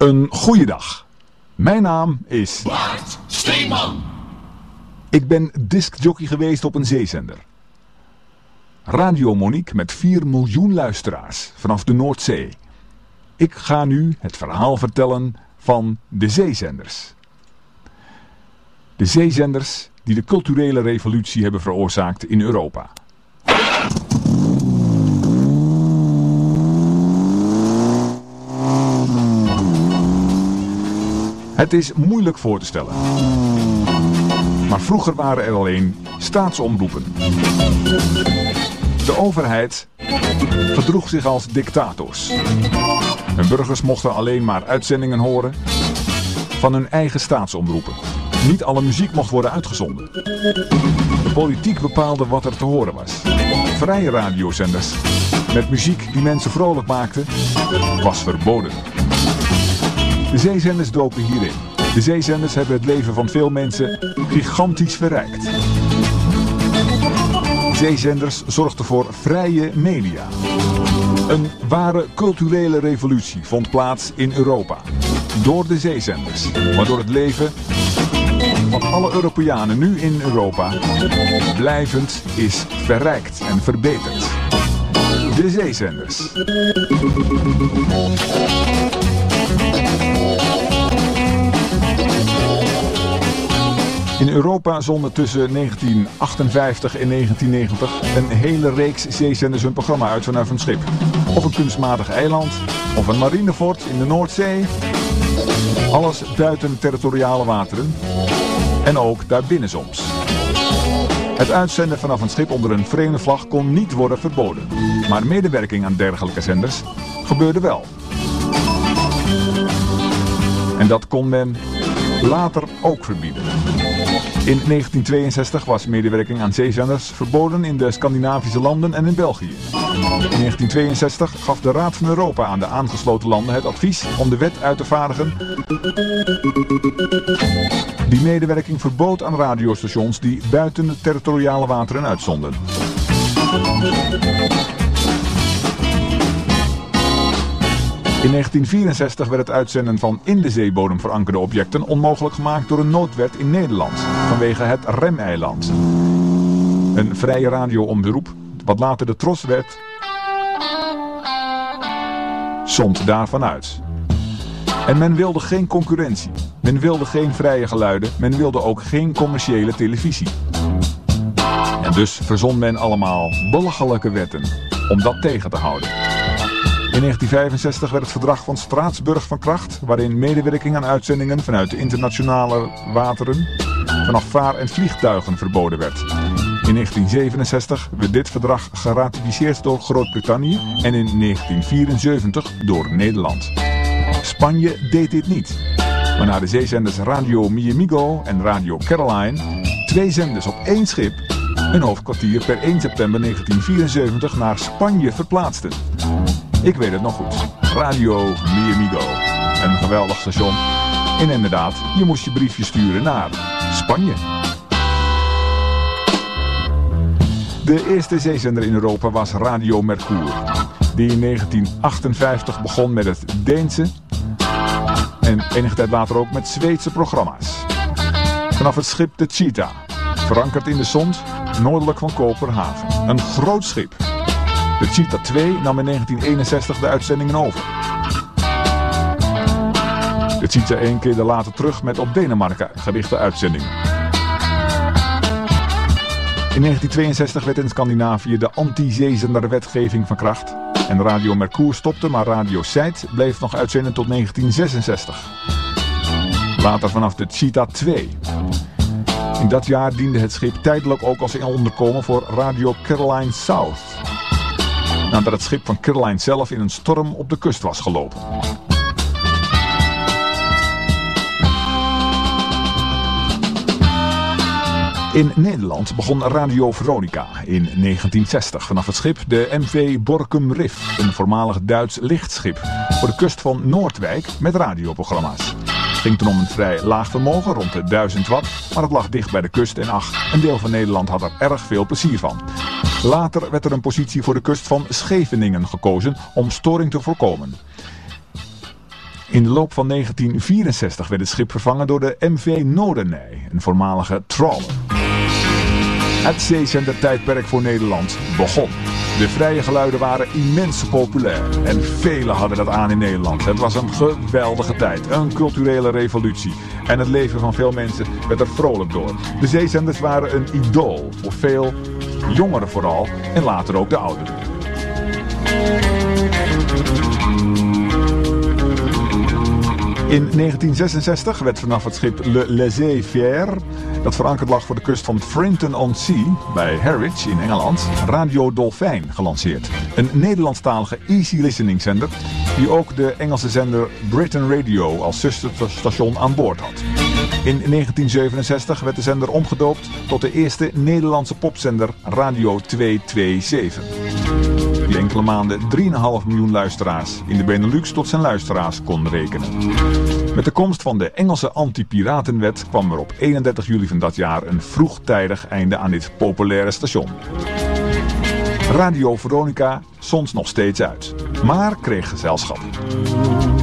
Een goeiedag. Mijn naam is Bart Steeman. Ik ben discjockey geweest op een zeezender. Radio Monique met 4 miljoen luisteraars vanaf de Noordzee. Ik ga nu het verhaal vertellen van de zeezenders. De zeezenders die de culturele revolutie hebben veroorzaakt in Europa. Het is moeilijk voor te stellen. Maar vroeger waren er alleen staatsomroepen. De overheid gedroeg zich als dictators. Hun burgers mochten alleen maar uitzendingen horen van hun eigen staatsomroepen. Niet alle muziek mocht worden uitgezonden. De politiek bepaalde wat er te horen was. Vrije radiozenders met muziek die mensen vrolijk maakte, was verboden. De zeezenders doken hierin. De zeezenders hebben het leven van veel mensen gigantisch verrijkt. Zeezenders zorgden voor vrije media. Een ware culturele revolutie vond plaats in Europa. Door de zeezenders. Waardoor het leven van alle Europeanen nu in Europa blijvend is verrijkt en verbeterd. De zeezenders. In Europa zonden tussen 1958 en 1990 een hele reeks zeezenders hun programma uit vanuit een schip. Of een kunstmatig eiland, of een marinefort in de Noordzee. Alles buiten territoriale wateren. En ook daarbinnen soms. Het uitzenden vanaf een schip onder een vreemde vlag kon niet worden verboden. Maar medewerking aan dergelijke zenders gebeurde wel. En dat kon men later ook verbieden. In 1962 was medewerking aan zeezenders verboden in de Scandinavische landen en in België. In 1962 gaf de Raad van Europa aan de aangesloten landen het advies om de wet uit te vaardigen die medewerking verbood aan radiostations die buiten de territoriale wateren uitzonden. In 1964 werd het uitzenden van in de zeebodem verankerde objecten onmogelijk gemaakt door een noodwet in Nederland, vanwege het Remeiland. Een vrije radioomroep, wat later de Tros werd, zond daarvan uit. En men wilde geen concurrentie, men wilde geen vrije geluiden, men wilde ook geen commerciële televisie. En dus verzon men allemaal belachelijke wetten om dat tegen te houden. In 1965 werd het verdrag van Straatsburg van kracht, waarin medewerking aan uitzendingen vanuit de internationale wateren vanaf vaar- en vliegtuigen verboden werd. In 1967 werd dit verdrag geratificeerd door Groot-Brittannië en in 1974 door Nederland. Spanje deed dit niet, waarna de zeezenders Radio Mi Amigo en Radio Caroline, 2 zenders op 1 schip, een hoofdkwartier per 1 september 1974 naar Spanje verplaatsten. Ik weet het nog goed. Radio Mi Amigo. Een geweldig station. En inderdaad, je moest je briefje sturen naar Spanje. De eerste zeezender in Europa was Radio Mercure, die in 1958 begon met het Deense en enige tijd later ook met Zweedse programma's. Vanaf het schip de Cheetah, verankerd in de Sond, noordelijk van Kopenhagen. Een groot schip. De Cheetah 2 nam in 1961 de uitzendingen over. De Cheetah 1 keerde later terug met op Denemarken gerichte uitzendingen. In 1962 werd in Scandinavië de anti-zeezenderwetgeving van kracht. En Radio Mercure stopte, maar Radio Zuid bleef nog uitzenden tot 1966. Later vanaf de Cheetah 2. In dat jaar diende het schip tijdelijk ook als onderkomen voor Radio Caroline South, nadat het schip van Caroline zelf in een storm op de kust was gelopen. In Nederland begon Radio Veronica in 1960 vanaf het schip de MV Borkum Riff, een voormalig Duits lichtschip, voor de kust van Noordwijk met radioprogramma's. Het ging toen om een vrij laag vermogen, rond de 1000 watt, maar het lag dicht bij de kust en ach, een deel van Nederland had er erg veel plezier van. Later werd er een positie voor de kust van Scheveningen gekozen om storing te voorkomen. In de loop van 1964 werd het schip vervangen door de MV Noordenij, een voormalige trawler. Het zeezendertijdperk voor Nederland begon. De vrije geluiden waren immens populair en velen hadden dat aan in Nederland. Het was een geweldige tijd, een culturele revolutie. En het leven van veel mensen werd er vrolijk door. De zeezenders waren een idool voor veel jongeren vooral en later ook de ouderen. In 1966 werd vanaf het schip Le Laissez-Faire, dat verankerd lag voor de kust van Frinton-on-Sea bij Harwich in Engeland, Radio Dolfijn gelanceerd. Een Nederlandstalige easy listening zender die ook de Engelse zender Britain Radio als zusterstation aan boord had. In 1967 werd de zender omgedoopt tot de eerste Nederlandse popzender Radio 227. Die enkele maanden 3,5 miljoen luisteraars in de Benelux tot zijn luisteraars kon rekenen. Met de komst van de Engelse anti-piratenwet kwam er op 31 juli van dat jaar een vroegtijdig einde aan dit populaire station. Radio Veronica zond nog steeds uit, maar kreeg gezelschap.